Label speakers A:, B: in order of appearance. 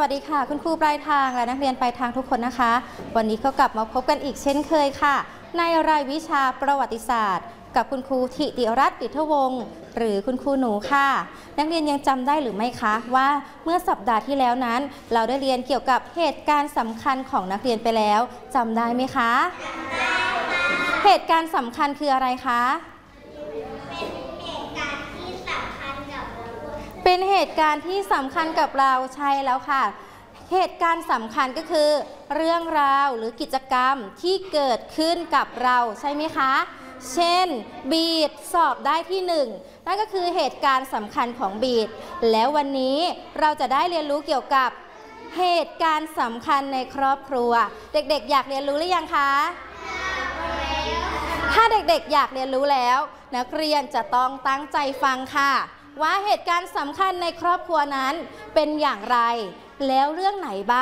A: วัสดีค่ะคุณครูปลายทางและนักเรียนปลายทางทุกคนนะคะวันนี้ก็กลับมาพบกันอีกเช่นเคยค่ะในรายวิชาประวัติศาสตร์กับคุณครูธิติรัตน์ ดิษฐวงศ์หรือคุณครูหนูค่ะนักเรียนยังจำได้หรือไม่คะว่าเมื่อสัปดาห์ที่แล้วนั้นเราได้เรียนเกี่ยวกับเหตุการณ์สำคัญของนักเรียนไปแล้วจำได้ไหมคะเหตุการณ์สำคัญคืออะไรคะเป็นเหตุการณ์ที่สำคัญกับเราใช่แล้วค่ะเหตุการณ์สำคัญก็คือเรื่องราวหรือกิจกรรมที่เกิดขึ้นกับเราใช่ไหมคะเช่นบีดสอบได้ที่1นั่นก็คือเหตุการณ์สำคัญของบีดแล้ววันนี้เราจะได้เรียนรู้เกี่ยวกับเหตุการณ์สำคัญในครอบครัวเด็กๆอยากเรียนรู้หรือยังคะถ้าเด็กๆอยากเรียนรู้แล้วนักเรียนจะต้องตั้งใจฟังค่ะว่าเหตุการณ์สำคัญในครอบครัวนั้นเป็นอย่างไรแล้วเรื่องไหนบ้าง